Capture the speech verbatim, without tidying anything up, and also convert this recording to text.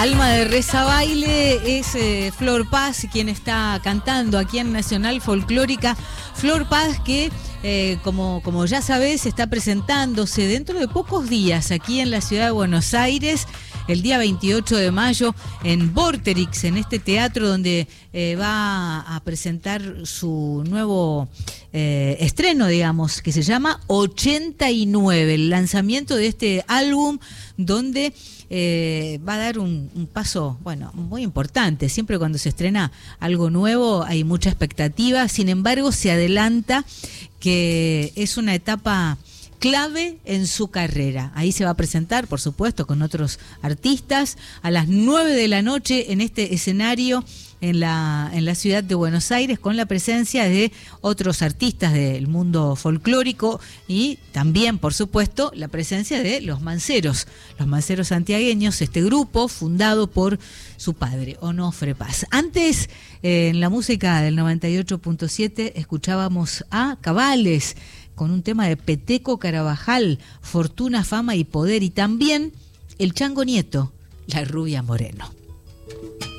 Alma de Reza Baile es eh, Flor Paz quien está cantando aquí en Nacional Folclórica. Flor Paz que, eh, como, como ya sabés, está presentándose dentro de pocos días aquí en la ciudad de Buenos Aires, el día veintiocho de mayo, en Vorterix, en este teatro donde eh, va a presentar su nuevo eh, estreno, digamos, que se llama ochenta y nueve, el lanzamiento de este álbum donde eh, va a dar un, un paso, bueno, muy importante. Siempre cuando se estrena algo nuevo hay mucha expectativa, sin embargo se adelanta que es una etapa clave en su carrera. Ahí se va a presentar, por supuesto, con otros artistas a las nueve de la noche en este escenario en la, en la ciudad de Buenos Aires, con la presencia de otros artistas del mundo folclórico y también, por supuesto, la presencia de los Manceros, los Manceros santiagueños, este grupo fundado por su padre, Onofre Paz. Antes, eh, en la música del noventa y ocho punto siete, escuchábamos a Cabales, con un tema de Peteco Carabajal, Fortuna, Fama y Poder, y también el Chango Nieto, La Rubia Moreno.